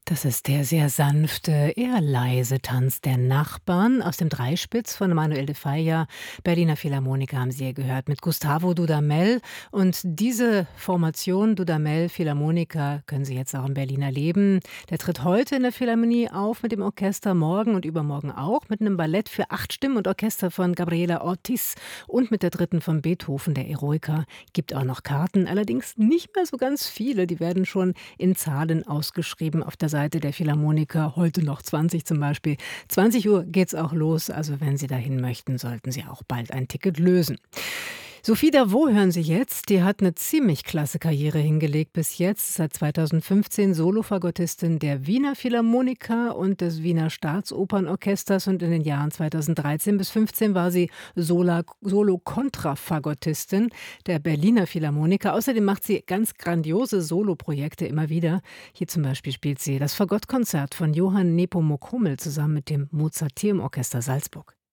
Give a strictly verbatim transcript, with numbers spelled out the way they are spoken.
Das ist der sehr sanfte, eher leise Tanz der Nachbarn aus dem Dreispitz von Manuel de Falla. Berliner Philharmoniker haben Sie ja gehört mit Gustavo Dudamel. Und diese Formation Dudamel Philharmoniker können Sie jetzt auch im Berliner leben. Der tritt heute in der Philharmonie auf mit dem Orchester, morgen und übermorgen auch mit einem Ballett für acht Stimmen und Orchester von Gabriela Ortiz und mit der dritten von Beethoven, der Eroica. Gibt auch noch Karten, allerdings nicht mehr so ganz viele. Die werden schon in Zahlen ausgeschrieben auf der Seite der Philharmoniker, heute noch zwanzig zum Beispiel. zwanzig Uhr geht's auch los, also wenn Sie dahin möchten, sollten Sie auch bald ein Ticket lösen. Sophie Davot hören Sie jetzt. Die hat eine ziemlich klasse Karriere hingelegt bis jetzt. Seit zweitausendfünfzehn Solofagottistin der Wiener Philharmoniker und des Wiener Staatsopernorchesters, und in den Jahren zweitausenddreizehn bis fünfzehn war sie Sola- Solo-Kontrafagottistin der Berliner Philharmoniker. Außerdem macht sie ganz grandiose Soloprojekte immer wieder. Hier zum Beispiel spielt sie das Fagottkonzert von Johann Nepomuk Hummel zusammen mit dem Mozarteum Orchester Salzburg.